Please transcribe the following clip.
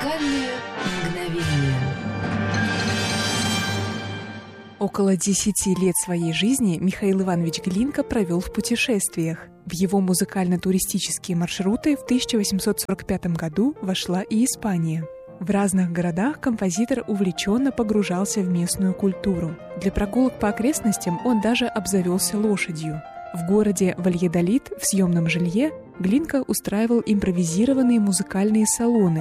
Музыкальные мгновения. Около 10 лет своей жизни Михаил Иванович Глинка провел в путешествиях. В его музыкально-туристические маршруты в 1845 году вошла и Испания. В разных городах композитор увлеченно погружался в местную культуру. Для прогулок по окрестностям он даже обзавелся лошадью. В городе Вальядолид в съемном жилье Глинка устраивал импровизированные музыкальные салоны,